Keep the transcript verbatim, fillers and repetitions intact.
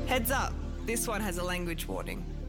Heads up, this one has a language warning.